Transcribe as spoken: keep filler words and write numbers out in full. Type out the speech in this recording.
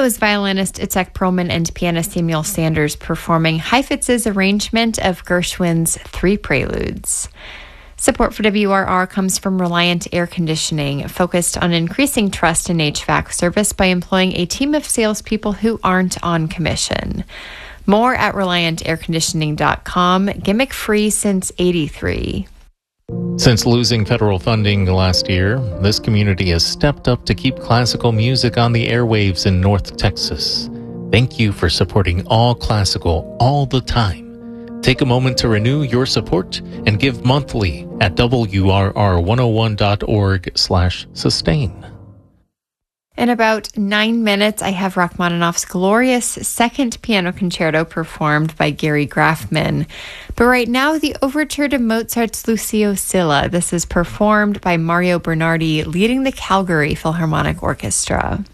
was violinist Itzhak Perlman and pianist Samuel Sanders performing Heifetz's arrangement of Gershwin's Three Preludes. Support for W R R comes from Reliant Air Conditioning, focused on increasing trust in H V A C service by employing a team of salespeople who aren't on commission. More at reliant air conditioning dot com, gimmick-free since eighty-three. Since losing federal funding last year, this community has stepped up to keep classical music on the airwaves in North Texas. Thank you for supporting all classical all the time. Take a moment to renew your support and give monthly at W R R one oh one dot org slash sustain. In about nine minutes, I have Rachmaninoff's glorious second piano concerto performed by Gary Grafman. But right now, the overture to Mozart's Lucio Silla. This is performed by Mario Bernardi, leading the Calgary Philharmonic Orchestra.